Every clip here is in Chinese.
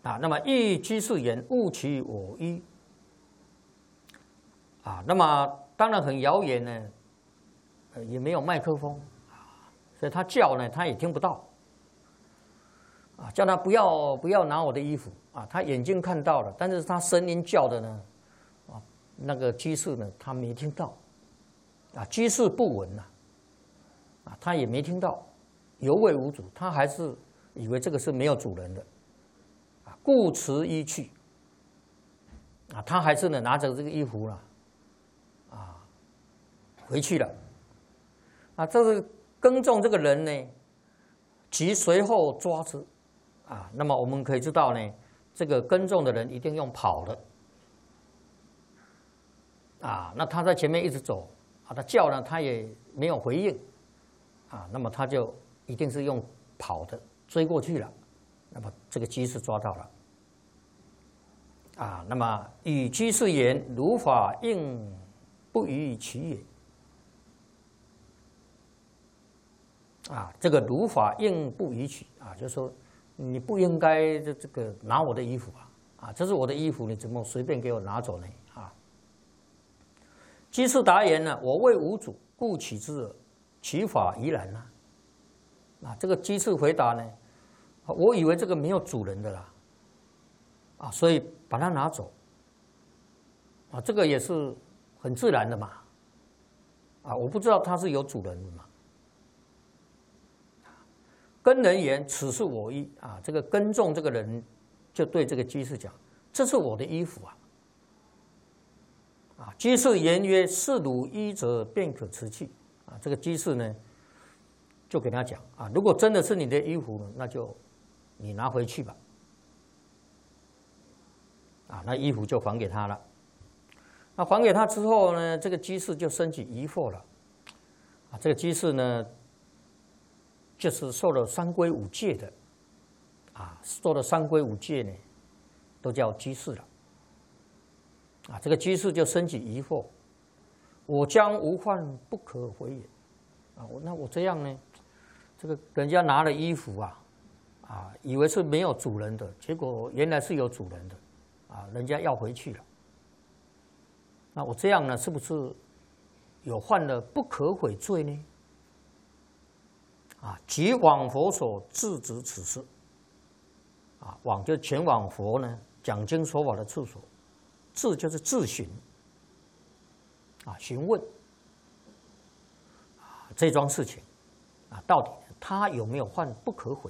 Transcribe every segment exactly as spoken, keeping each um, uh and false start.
啊，那么亦居士言勿其我依啊，那么当然很遥远呢，呃，也没有麦克风啊，所以他叫呢，他也听不到啊，叫他不要不要拿我的衣服啊，他眼睛看到了，但是他声音叫的呢，啊，那个居士呢，他没听到啊，居士不闻呐，啊，他也没听到，犹未无主，他还是以为这个是没有主人的。故辞衣去，啊，他还是呢拿着这个衣服了，啊，回去了，啊，这是耕种这个人呢，即随后抓之，啊，那么我们可以知道呢，这个耕种的人一定用跑的，啊，那他在前面一直走，啊，他叫呢他也没有回应，啊，那么他就一定是用跑的追过去了，那么这个居士抓到了。啊，那么与居士言：如法应不予其也。啊，这个如法应不予取啊，就是说你不应该这这个拿我的衣服啊，啊，这是我的衣服，你怎么随便给我拿走呢？啊，居士答言呢：我谓无主，故取之耳，其法宜然呢？啊，这个居士回答呢，我以为这个没有主人的啦。啊，所以把它拿走，啊，这个也是很自然的嘛，啊，我不知道它是有主人的嘛。耕人言：此是我衣啊，这个耕种这个人就对这个居士讲：这是我的衣服啊。啊，居士言曰：是汝衣者，便可辞去。啊，这个居士呢，就给他讲啊，如果真的是你的衣服呢，那就你拿回去吧。啊，那衣服就还给他了。那还给他之后呢，这个居士就升起疑惑了。啊，这个居士呢，就是受了三规五戒的，啊，受了三规五戒呢，都叫居士了。啊，这个居士就升起疑惑：我将无患，不可回也。啊，我那我这样呢，这个人家拿了衣服啊，啊，以为是没有主人的，结果原来是有主人的。啊，人家要回去了，那我这样呢，是不是有犯了不可悔罪呢？啊，即往佛所制止此事。啊，往就前往佛呢讲经说法的处所，质就是质询，啊，询问，啊，这桩事情，啊，到底他有没有犯不可悔？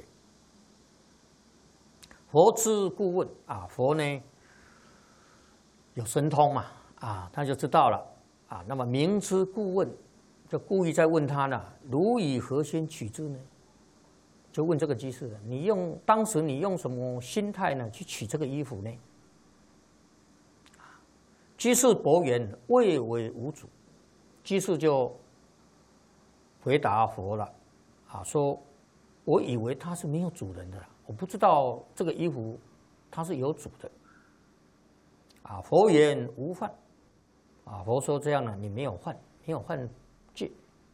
佛知故问，啊，佛呢？有神通嘛，啊，他就知道了，啊，那么明知故问，就故意在问他呢，如以何心取之呢？就问这个居士了，你用当时你用什么心态呢去取这个衣服呢？居士驳言：未为无主。居士就回答佛了，啊，说我以为他是没有主人的，我不知道这个衣服它是有主的。啊，佛言无犯，啊，佛说这样呢，你没有犯，没有犯戒。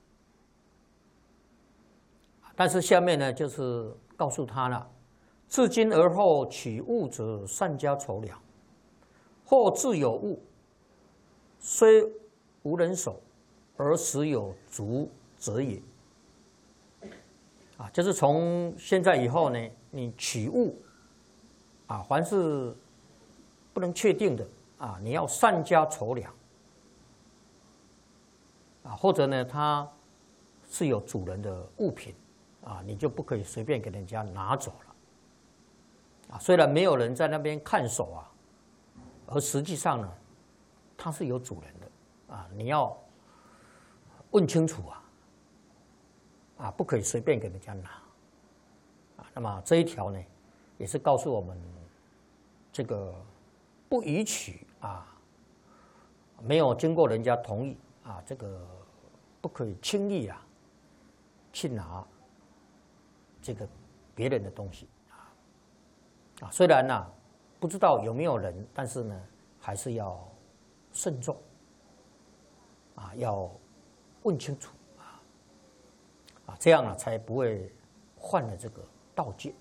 但是下面呢，就是告诉他了：自今而后取物者，善加筹量；或自有物，虽无人手，而实有足者也。啊，就是从现在以后呢，你取物，啊，凡是不能确定的啊，你要善加筹量啊，或者呢，它是有主人的物品啊，你就不可以随便给人家拿走了啊。虽然没有人在那边看守啊，而实际上呢，它是有主人的啊，你要问清楚啊，啊，不可以随便给人家拿啊。那么这一条呢，也是告诉我们这个。不予取啊，没有经过人家同意啊，这个不可以轻易啊去拿这个别人的东西啊啊，虽然呢、啊、不知道有没有人，但是呢还是要慎重啊，要问清楚啊啊，这样呢才不会犯了这个盗戒。